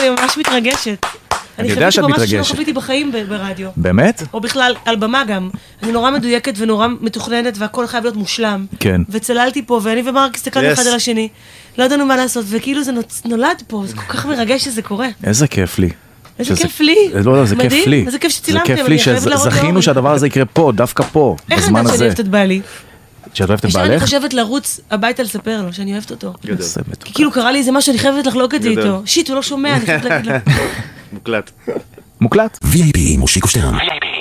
אני ממש מתרגשת. אני יודע שאת מתרגשת. שלא חוויתי בחיים ברדיו. באמת? או בכלל, על במה גם. אני נורא מדויקת ונורא מתוכננת, והכל חייב להיות מושלם. כן. וצללתי פה, ואני ומרק הסתכלנו אחד על השני. לא ידענו מה לעשות, וכאילו זה נולד פה, זה כל כך מרגש שזה קורה. איזה כיף לי. איזה כיף לי. לא, זה כיף לי. איזה כיף שצילמתם. זה כיף לי שזכינו שהדבר הזה יקרה פה, דווקא פה, בזמן הזה. איך אני יודעת שאני אוהבת את בעלי? שאת אוהבת את בעלך? אני חושבת לרוץ הביתה לספר לו שאני אוהבת אותו. גדול. כי כאילו קרה לי איזה משהו, אני חייבת לחלוק את זה איתו. שיט, הוא לא שומע, אני חייבת להגיד לו. מוקלט. מוקלט. VIP עם מושיקו שטרן.